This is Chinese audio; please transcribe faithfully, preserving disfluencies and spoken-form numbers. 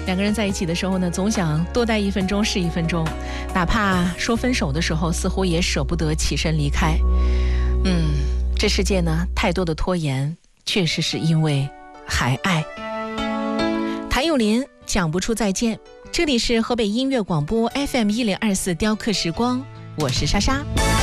两个人在一起的时候呢，总想多待一分钟是一分钟，哪怕说分手的时候，似乎也舍不得起身离开。嗯，这世界呢，太多的拖延，确实是因为还爱。谭咏麟讲不出再见。这里是河北音乐广播 F M 一零二四雕刻时光，我是莎莎。